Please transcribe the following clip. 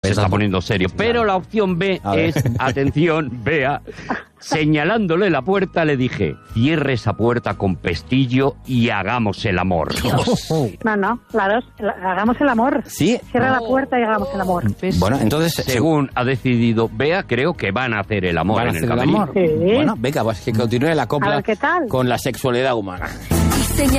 Se está poniendo serio. Pero la opción B es, atención, Bea, señalándole la puerta le dije, cierre esa puerta con pestillo y hagamos el amor. No, claro, hagamos el amor. ¿Sí? Cierra la puerta y hagamos el amor. Bueno, entonces... Según ha decidido Bea, creo que van a hacer el amor ¿Van a en hacer el el camerino. amor? Sí. Bueno, venga, pues que continúe la A copla ver, ¿qué tal? con la sexualidad humana.